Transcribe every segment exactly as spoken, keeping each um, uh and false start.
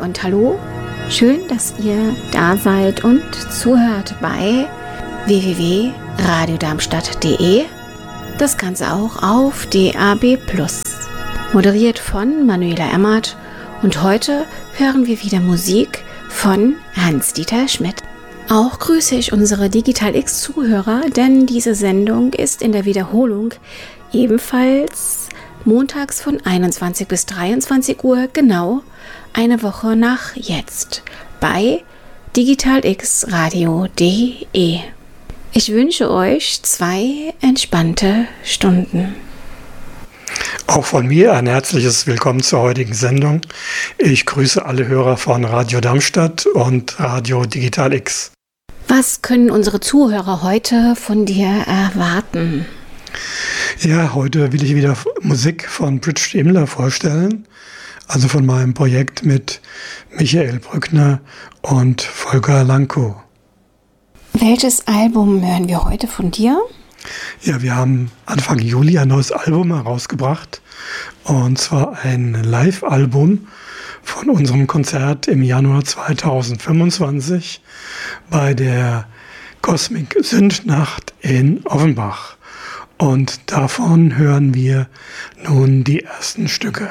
und hallo. Schön, dass ihr da seid und zuhört bei w w w punkt radio darmstadt punkt de. Das Ganze auch auf D A B plus. Moderiert von Manuela Emmert und heute hören wir wieder Musik von Hans-Dieter Schmidt. Auch grüße ich unsere Digital X-Zuhörer, denn diese Sendung ist in der Wiederholung ebenfalls montags von einundzwanzig bis dreiundzwanzig Uhr, genau eine Woche nach jetzt, bei digital x radio punkt de. Ich wünsche euch zwei entspannte Stunden. Auch von mir ein herzliches Willkommen zur heutigen Sendung. Ich grüße alle Hörer von Radio Darmstadt und Radio Digital X. Was können unsere Zuhörer heute von dir erwarten? Ja, heute will ich wieder Musik von Bridget Imler vorstellen, also von meinem Projekt mit Michael Brückner und Volker Lankow. Welches Album hören wir heute von dir? Ja, wir haben Anfang Juli ein neues Album herausgebracht, und zwar ein Live-Album von unserem Konzert im Januar zweitausendfünfundzwanzig bei der Cosmic Sündnacht in Offenbach. Und davon hören wir nun die ersten Stücke.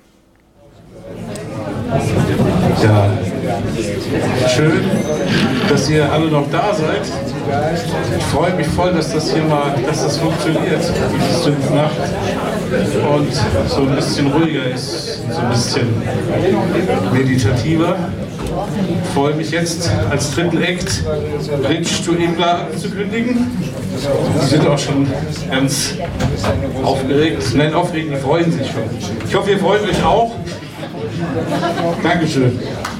Ja, schön, dass ihr alle noch da seid. Ich freue mich voll, dass das hier mal, dass das funktioniert, diese Sündnacht, und so ein bisschen ruhiger ist, so ein bisschen meditativer. Ich freue mich jetzt als Triple-Act Rich to Imla anzukündigen. Die sind auch schon ganz aufgeregt. Nein, aufgeregt, die freuen sich schon. Ich hoffe, ihr freut euch auch. Dankeschön.